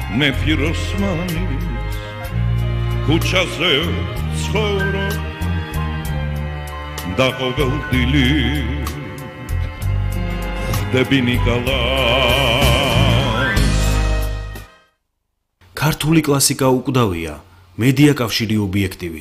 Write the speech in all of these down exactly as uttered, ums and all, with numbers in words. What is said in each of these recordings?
მეფիր ოსმანის ქუჩაზე ცხოვრობ და ყოველდღიურად ხდები ნიკოლას. ქართული კლასიკა უკვდავია, მედია კავშირი ობიექტივი.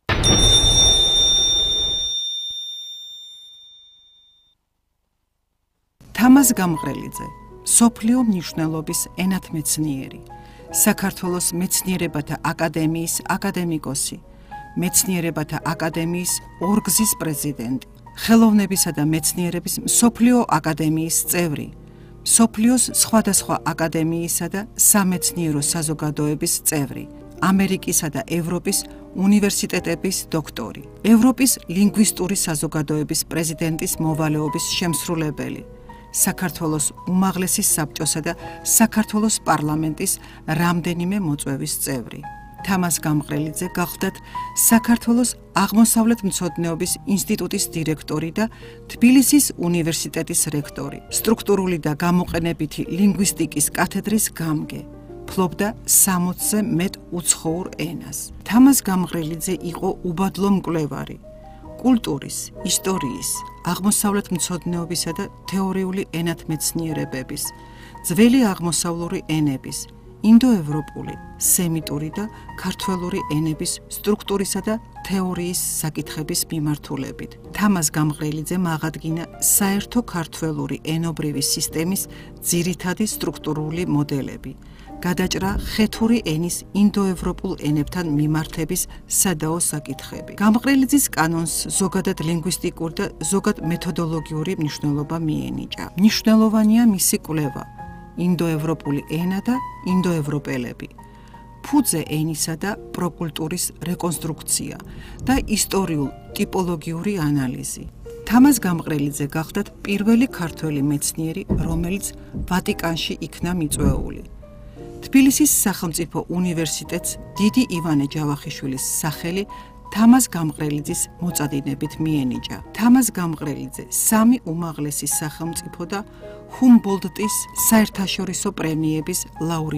თამაზ გამყრელიძე, მსოფლიო მნიშვნელობის ენათმეცნიერი, საქართველოს მეცნიერებათა აკადემიის აკადემიკოსი, მეცნიერებათა აკადემიის ორგზის პრეზიდენტი, ხელოვნებისა და მეცნიერების მსოფლიო აკადემიის წევრი, მსოფლიოს სხვადასხვა აკადემიისა და სამეცნიერო საზოგადოების წევრი, ამერიკისა და ევროპის უნივერსიტეტების დოქტორი, ევროპის ლინგვისტური საზოგადოების პრეზიდენტის მოვალეობის შემსრულებელი, საქართველოს უმაღლესი საბჭოსა და საქართველოს პარლამენტის რამდენიმე მოწვევის წევრი. თამაზ გამყრელიძე გახლდათ საქართველოს აღმოსავლეთმცოდნეობის ინსტიტუტის დირექტორი და თბილისის უნივერსიტეტის რექტორი, სტრუქტურული და გამოყენებითი ლინგვისტიკის კათედრის გამგე. ფლობდა სამოცზე მეტ უცხოურ ენას. თამაზ გამყრელიძე იყო უბადლო მკვლევარი, კულტურის, ისტორიის, აღმოსავლეთმცოდნეობისა და თეორიული ენათმეცნიერებების, ძველი აღმოსავლური ენების, ინდოევროპული, სემიტური და ქართველური ენების სტრუქტურისა და თეორიის საკითხების მიმართულებით. თამაზ გამყრელიძემ აღადგინა საერთო ქართველური ენობრივი სისტემის ძირითადი სტრუქტურული მოდელები. გადაჭრა ხეთური ენის ინდოევროპულ ენებთან მიმართების სადაო საკითხები. გამყრელიძის კანონს ზოგადად ლინგვისტიკური და ზოგად მეთოდოლოგიური მნიშვნელობა მიენიჭა. მნიშვნელოვანია მისი კვლევა, ინდოევროპული ენა და ინდოევროპელები, ფუძე ენისა და პროკულტურის რეკონსტრუქცია და ისტორიულ-ტიპოლოგიური ანალიზი. თამაზ გამყრელიძე გახლდათ პირველი ქართველი მეცნიერი, რომელიც ვატიკანში იქნა მიწვეული. თბილისის სახელმწიფო უნივერსიტეტს დიდი ივანე ჯავახიშვილის სახელი თამაზ გამყრელიძის მოწადინებით მიენიჭა. თამაზ გამყრელიძე სამი უმაღლესი სახელმწიფო და ჰუმბოლდტის საერთაშორისო პრემიების ლაურეატი.